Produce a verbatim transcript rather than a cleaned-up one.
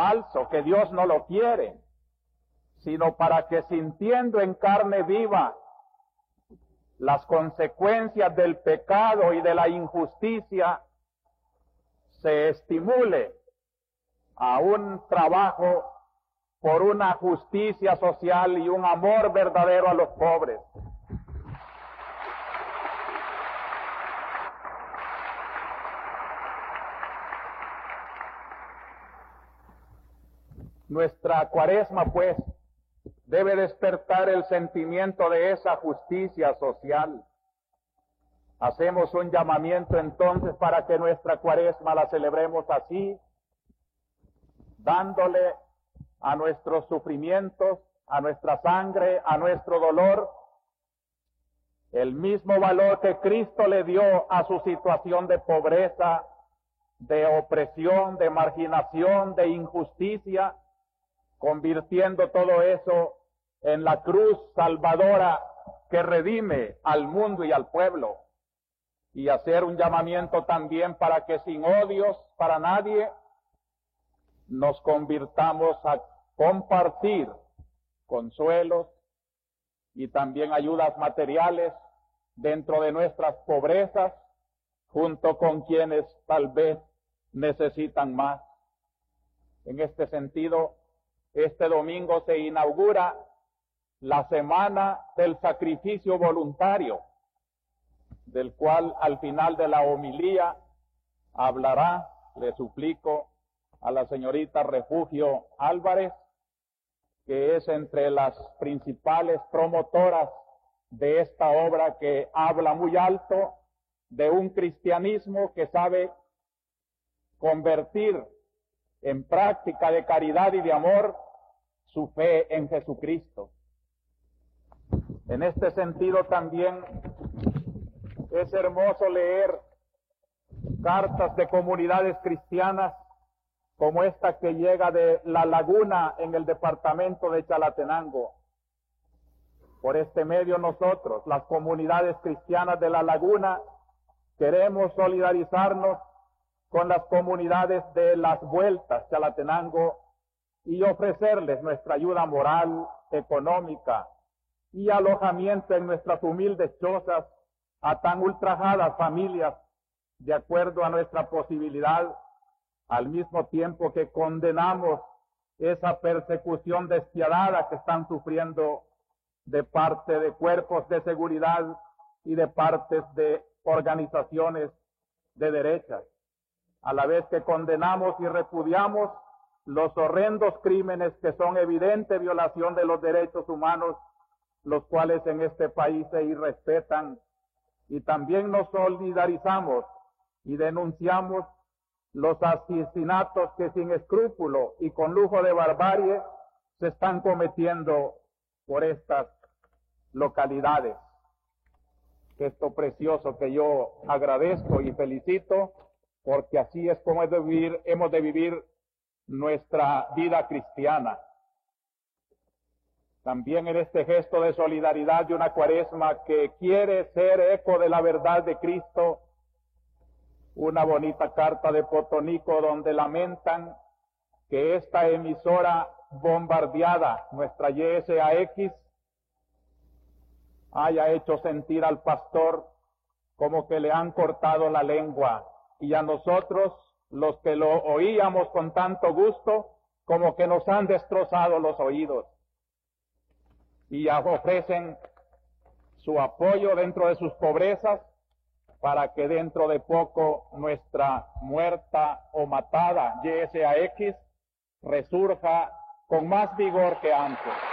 falso, que Dios no lo quiere, sino para que sintiendo en carne viva las consecuencias del pecado y de la injusticia, se estimule a un trabajo por una justicia social y un amor verdadero a los pobres. Nuestra cuaresma, pues, debe despertar el sentimiento de esa justicia social. Hacemos un llamamiento entonces para que nuestra cuaresma la celebremos así, dándole a nuestros sufrimientos, a nuestra sangre, a nuestro dolor, el mismo valor que Cristo le dio a su situación de pobreza, de opresión, de marginación, de injusticia, convirtiendo todo eso en la cruz salvadora que redime al mundo y al pueblo, y hacer un llamamiento también para que sin odios para nadie nos convirtamos a compartir consuelos y también ayudas materiales dentro de nuestras pobrezas, junto con quienes tal vez necesitan más. En este sentido, este domingo se inaugura la Semana del Sacrificio Voluntario, del cual al final de la homilía hablará, le suplico, a la señorita Refugio Álvarez, que es entre las principales promotoras de esta obra que habla muy alto de un cristianismo que sabe convertir en práctica de caridad y de amor su fe en Jesucristo. En este sentido también es hermoso leer cartas de comunidades cristianas como esta que llega de La Laguna en el departamento de Chalatenango. Por este medio nosotros, las comunidades cristianas de La Laguna, queremos solidarizarnos con las comunidades de Las Vueltas, Chalatenango, y ofrecerles nuestra ayuda moral, económica y alojamiento en nuestras humildes chozas a tan ultrajadas familias, de acuerdo a nuestra posibilidad, al mismo tiempo que condenamos esa persecución despiadada que están sufriendo de parte de cuerpos de seguridad y de partes de organizaciones de derechas, a la vez que condenamos y repudiamos los horrendos crímenes que son evidente violación de los derechos humanos, los cuales en este país se irrespetan, y también nos solidarizamos y denunciamos los asesinatos que sin escrúpulo y con lujo de barbarie se están cometiendo por estas localidades. Esto precioso que yo agradezco y felicito, porque así es como es de vivir, hemos de vivir nuestra vida cristiana. También en este gesto de solidaridad de una cuaresma que quiere ser eco de la verdad de Cristo, una bonita carta de Potonico donde lamentan que esta emisora bombardeada, nuestra Y S A X, haya hecho sentir al pastor como que le han cortado la lengua, y a nosotros, los que lo oíamos con tanto gusto, como que nos han destrozado los oídos. Y ofrecen su apoyo dentro de sus pobrezas para que dentro de poco nuestra muerta o matada Y S A X resurja con más vigor que antes.